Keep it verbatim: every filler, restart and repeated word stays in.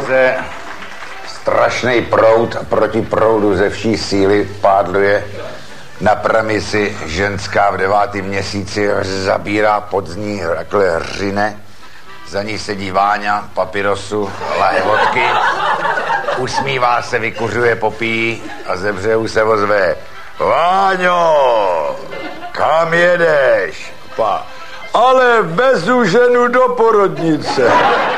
Praze strašný proud a proti proudu ze vší síly pádluje na premisi ženská v devátém měsíci, zabírá podzní takhle hřine, za ní sedí Váňa, papirosu, laje vodky, usmívá se, vykuřuje, popíjí a ze břehu se ozve: Váňo, kam jedeš? Pa, ale vezu ženu do porodnice.